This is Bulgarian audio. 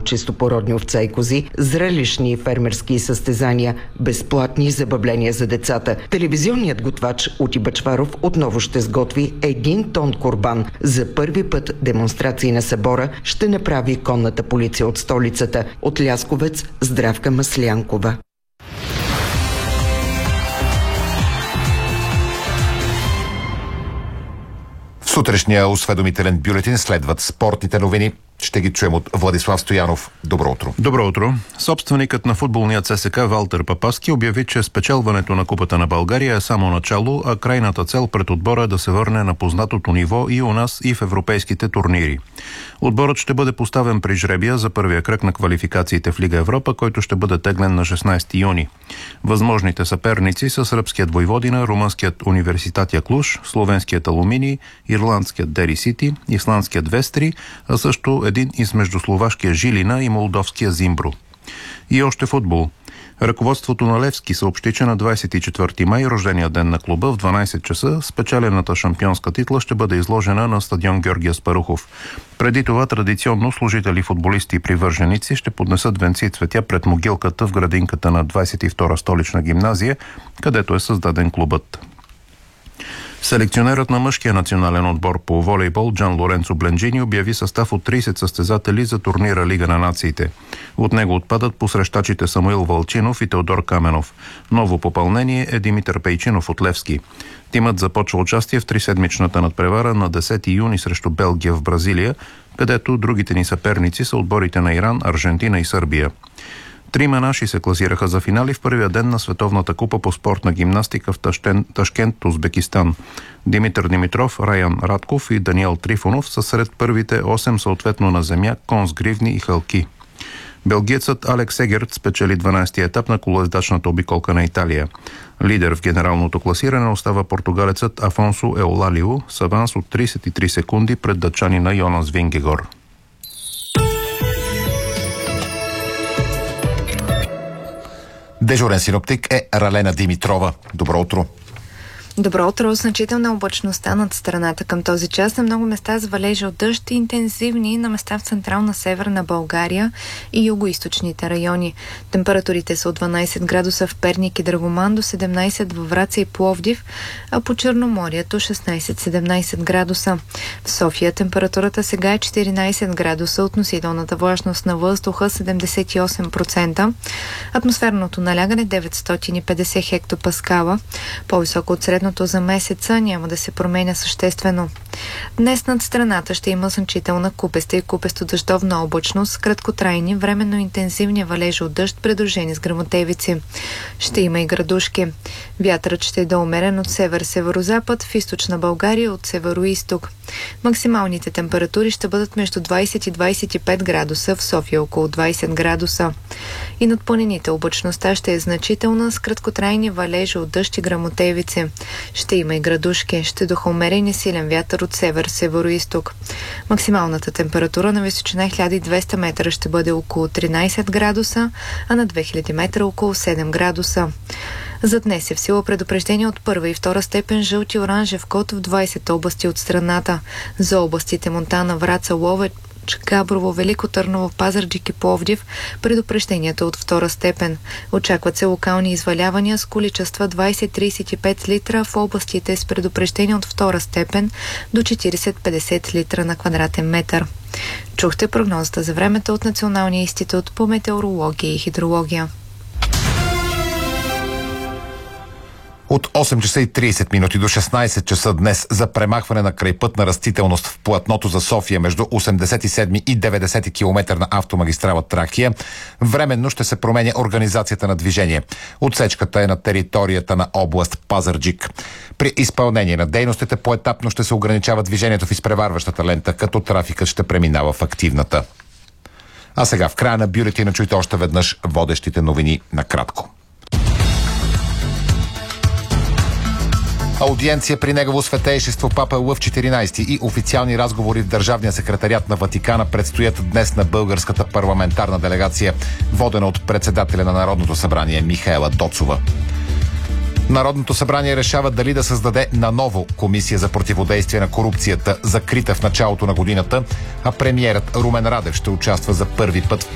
чистопородни овца и кози, зрелищни и фермерски състезания, безплатни забавления за децата. Телевизионният готвач Ути Бъчваров отново ще сготви 1 тон курбан. За първи път демонстрации на събора ще направи конната полиция от столицата. От Лясковец Здравка Маслянкова. В сутрешния осведомителен бюлетин следват спортните новини. Ще ги чуем от Владислав Стоянов. Добро утро. Добро утро. Собственикът на футболния ЦСК Валтер Папаски обяви, че спечелването на Купата на България е само начало, а крайната цел пред отбора е да се върне на познатото ниво и у нас, и в европейските турнири. Отборът ще бъде поставен при жребия за първия кръг на квалификациите в Лига Европа, който ще бъде теглен на 16 юни. Възможните съперници са сръбският Войводина, румънският Университатия Клуж, словенският Алуминий, ирландският Дери Сити, исландският Вестри, а също един измежду словашкия Жилина и молдовския Зимбро. И още футбол. Ръководството на Левски съобщи, че на 24 май, рождения ден на клуба, в 12 часа, спечелената шампионска титла ще бъде изложена на стадион Георги Аспарухов. Преди това традиционно служители, футболисти и привърженици ще поднесат венци и цветя пред могилката в градинката на 22-а столична гимназия, където е създаден клубът. Селекционерът на мъжкия национален отбор по волейбол Джан Лоренцо Бленджини обяви състав от 30 състезатели за турнира Лига на нациите. От него отпадат посрещачите Самуил Вълчинов и Теодор Каменов. Ново попълнение е Димитър Пейчинов от Левски. Тимът започва участие в 3-седмичната надпревара на 10 юни срещу Белгия в Бразилия, където другите ни съперници са отборите на Иран, Аржентина и Сърбия. 3 наши се класираха за финали в първия ден на Световната купа по спортна гимнастика в Ташкент, Узбекистан. Димитър Димитров, Раян Радков и Даниел Трифонов са сред първите 8 съответно на земя, кон с гривни и хълки. Белгиецът Алекс Егерт спечели 12-ти етап на колоездачната обиколка на Италия. Лидер в генералното класиране остава португалецът Афонсо Еолалио с аванс от 33 секунди пред датчанина Йонас Вингегор. Дежурен синоптик е Ралена Димитрова. Добро утро. Добро утро. Значителна облачността над страната към този час. На много места с валежи от дъжд и интензивни на места в централна северна България и югоизточните райони. Температурите са от 12 градуса в Перник и Драгоман до 17 във Враца и Пловдив, а по Черноморието 16-17 градуса. В София температурата сега е 14 градуса, относителната влажност на въздуха 78%, атмосферното налягане 950 хектопаскала, по-високо от средното за месеца, няма да се променя съществено. Днес над страната ще има значителна купеста и купесто-дъждовна облачност, краткотрайни, временно интензивни валежи от дъжд, придружени с гръмотевици. Ще има и градушки. Вятърът ще е да умерен от север-северозапад, в източна България от северо-исток. Максималните температури ще бъдат между 20 и 25 градуса, в София около 20 градуса. И над планините облачността ще е значителна, с краткотрайни валежи от дъжд и гръмотевици. Ще има и градушки. Ще духа умерен и силен вятър от север-северо-исток. Максималната температура на височина 1200 метра ще бъде около 13 градуса, а на 2000 метра около 7 градуса. За днес е в сила предупреждение от първа и втора степен жълт и оранжев код в 20 области от страната. За областите Монтана, Враца, Ловеч, Габрово, Велико Търново, Пазарджик и Пловдив предупреждението от втора степен. Очакват се локални извалявания с количества 20-35 литра в областите с предупреждение от втора степен до 40-50 литра на квадратен метър. Чухте прогнозата за времето от Националния институт по метеорология и хидрология. От 8 часа и 30 минути до 16 часа днес за премахване на крайпътна растителност в платното за София между 87 и 90 км на автомагистрала Тракия, временно ще се променя организацията на движение. Отсечката е на територията на област Пазарджик. При изпълнение на дейностите поетапно ще се ограничава движението в изпреварващата лента, като трафикът ще преминава в активната. А сега в края на бюлетина чуйте още веднъж водещите новини накратко. Аудиенция при негово светейшество Папа Лъв 14 и официални разговори в Държавния секретариат на Ватикана предстоят днес на българската парламентарна делегация, водена от председателя на Народното събрание Михаела Доцова. Народното събрание решава дали да създаде наново комисия за противодействие на корупцията, закрита в началото на годината, а премиерът Румен Радев ще участва за първи път в